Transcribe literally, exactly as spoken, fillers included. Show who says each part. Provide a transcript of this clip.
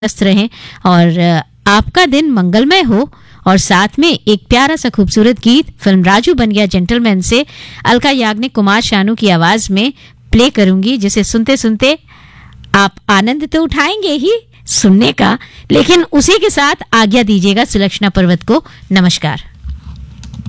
Speaker 1: व्यस्त रहें और आपका दिन मंगलमय हो। और साथ में एक प्यारा सा खूबसूरत गीत फिल्म राजू बन गया जेंटलमैन से अलका याग्निक कुमार शानू की आवाज में प्ले करूंगी, जिसे सुनते सुनते आप आनंद तो उठाएंगे ही सुनने का, लेकिन उसी के साथ आज्ञा दीजिएगा सुलक्षणा पर्वत को। नमस्कार।